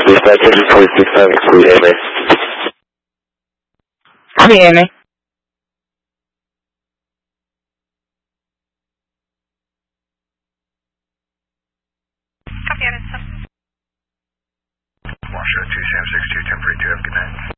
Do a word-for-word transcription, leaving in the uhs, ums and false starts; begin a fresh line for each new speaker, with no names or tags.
Dispatcher four six five, exclude A M A.
Viene.
Washer two Sam six two, temporary two, have good night.